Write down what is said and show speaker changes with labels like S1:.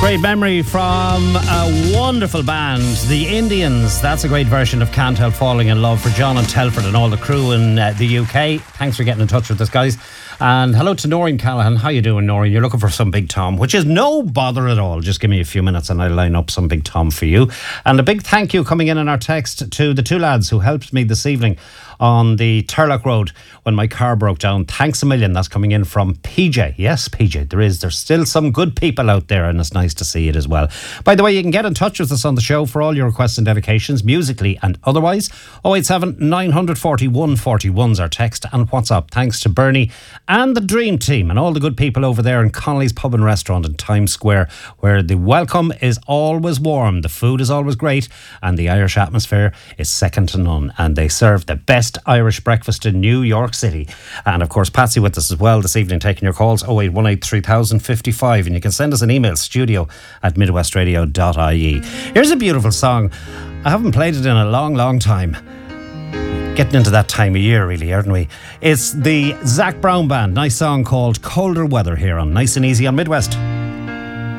S1: Great memory from a wonderful band, the Indians. That's a great version of Can't Help Falling in Love for John and Telford and all the crew in the UK. Thanks for getting in touch with us, guys. And hello to Noreen Callahan. How you doing, Noreen? You're looking for some Big Tom, which is no bother at all. Just give me a few minutes and I'll line up some Big Tom for you. And a big thank you coming in our text to the two lads who helped me this evening on the Turlock Road when my car broke down. Thanks a million. That's coming in from PJ. Yes, PJ, there's still some good people out there, and it's nice to see it as well. By the way, you can get in touch with us on the show for all your requests and dedications, musically and otherwise. 087 941 41's our text and WhatsApp. Thanks to Bernie and the Dream Team and all the good people over there in Connolly's Pub and Restaurant in Times Square, where the welcome is always warm, the food is always great, and the Irish atmosphere is second to none. And they serve the best Irish breakfast in New York City. And of course, Patsy with us as well this evening, taking your calls 0818 3000 55, and you can send us an email, studio@midwestradio.ie. Here's a beautiful song. I haven't played it in a long time. Getting into that time of year, really, aren't we? It's the Zac Brown Band. Nice song called Colder Weather here on Nice and Easy on Midwest.